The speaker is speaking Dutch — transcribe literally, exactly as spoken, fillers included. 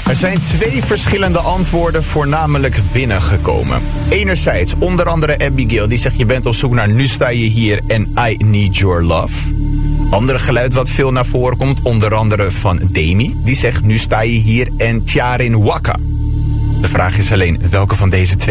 Er zijn twee verschillende antwoorden voornamelijk binnengekomen. Enerzijds onder andere Abigail, die zegt je bent op zoek naar Nu sta je hier en I need your love. Andere geluid wat veel naar voren komt, onder andere van Demi. Die zegt Nu sta je hier en Tjarin Waka. De vraag is alleen welke van deze twee